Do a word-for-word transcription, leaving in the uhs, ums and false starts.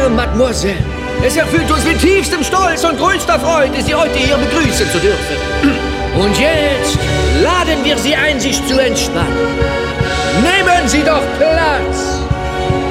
Herr, Mademoiselle, es erfüllt uns mit tiefstem Stolz und größter Freude, Sie heute hier begrüßen zu dürfen. Und jetzt laden wir Sie ein, sich zu entspannen. Nehmen Sie doch Platz!